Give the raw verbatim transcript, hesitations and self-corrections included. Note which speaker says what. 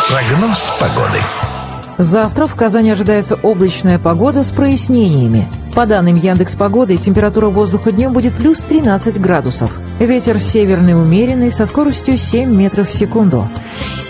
Speaker 1: Прогноз погоды.
Speaker 2: Завтра в Казани ожидается облачная погода с прояснениями. По данным Яндекс.Погоды, температура воздуха днем будет плюс тринадцать градусов. Ветер северный умеренный со скоростью семь метров в секунду.